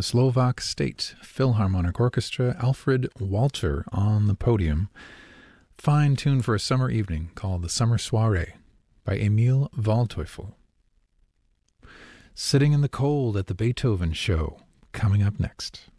the Slovak State Philharmonic Orchestra, Alfred Walter on the podium. Fine tune for a summer evening called The Summer Soiree by Emil Waldteufel. Sitting in the Cold at the Beethoven Show, coming up next.